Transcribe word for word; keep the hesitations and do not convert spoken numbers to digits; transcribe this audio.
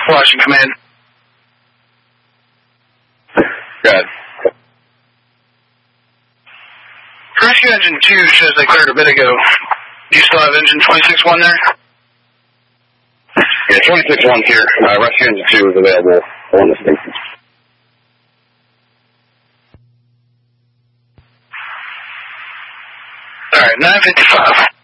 Washington Command. Good. Rescue Engine two shows they cleared a bit ago. Do you still have engine twenty-six one there? Yeah, twenty-six one's here. Uh, Rescue Engine two is available on the station. Alright, nine fifty-five.